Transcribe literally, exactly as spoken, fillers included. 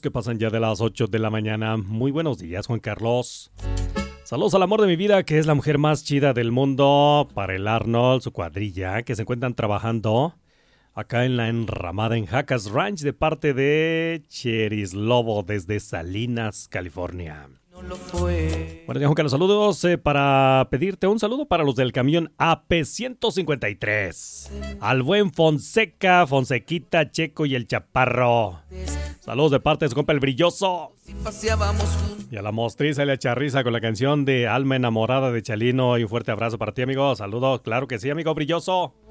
minutos que pasan ya de las ocho de la mañana. Muy buenos días, Juan Carlos. Saludos al amor de mi vida, que es la mujer más chida del mundo. Para el Arnold, su cuadrilla, que se encuentran trabajando acá en la enramada en Jackass Ranch de parte de Cheris Lobo desde Salinas, California. No lo fue. Bueno, Juan Carlos, saludos eh, para pedirte un saludo para los del camión A P ciento cincuenta y tres. Al buen Fonseca, Fonsequita, Checo y el Chaparro. Saludos de parte de su compa el Brilloso. Y a la mostriza y la charriza con la canción de Alma Enamorada de Chalino. Y un fuerte abrazo para ti, amigo. Saludos, claro que sí, amigo Brilloso.